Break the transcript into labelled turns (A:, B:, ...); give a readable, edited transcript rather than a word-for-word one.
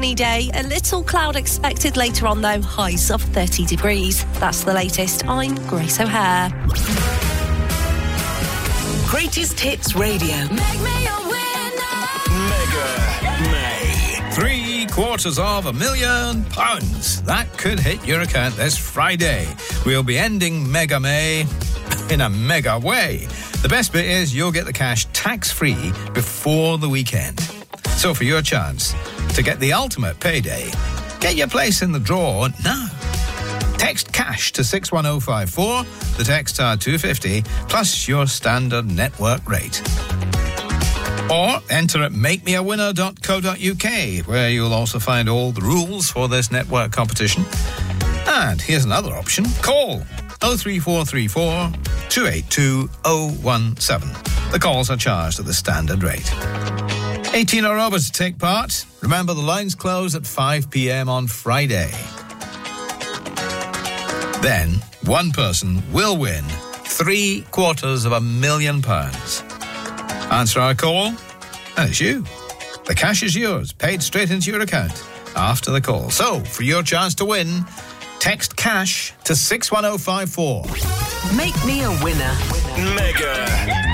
A: sunny day. A little cloud expected later on, though. Highs of 30 degrees. That's the latest. I'm Grace O'Hare.
B: Greatest Hits Radio.
C: Make me a winner.
D: Mega May.
E: £750,000. That could hit your account this Friday. We'll be ending Mega May in a mega way. The best bit is you'll get the cash tax-free before the weekend. So for your chance to get the ultimate payday, get your place in the draw now. Text cash to 61054. The texts are $2.50 plus your standard network rate. Or enter at makemeawinner.co.uk, where you'll also find all the rules for this network competition. And here's another option. Call 03434 282 017. The calls are charged at the standard rate. 18 or over to take part. Remember, the lines close at 5 p.m. on Friday. Then, one person will win £750,000. Answer our call, and it's you. The cash is yours, paid straight into your account after the call. So, for your chance to win, text cash to 61054.
B: Make me a winner.
D: Mega